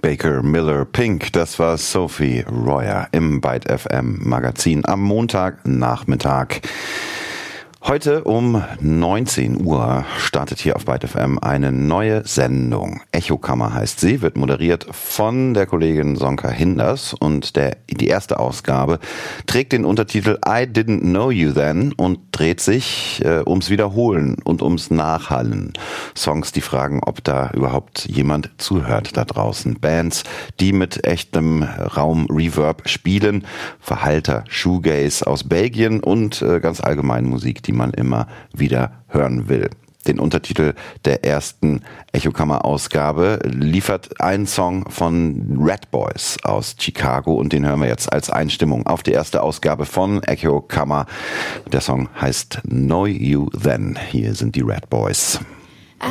Baker, Miller, Pink, das war Sophie Royer im Byte FM Magazin am Montagnachmittag. Heute um 19 Uhr startet hier auf Byte FM eine neue Sendung. Echokammer heißt sie, wird moderiert von der Kollegin Sonka Hinders und die erste Ausgabe trägt den Untertitel I Didn't Know You Then und dreht sich ums Wiederholen und ums Nachhallen. Songs, die fragen, ob da überhaupt jemand zuhört da draußen. Bands, die mit echtem Raum-Reverb spielen, verhallter Shoegaze aus Belgien und ganz allgemein Musik, die man immer wieder hören will. Den Untertitel der ersten Echokammer-Ausgabe liefert ein Song von Red Boys aus Chicago und den hören wir jetzt als Einstimmung auf die erste Ausgabe von Echokammer. Der Song heißt Know You Then. Hier sind die Red Boys.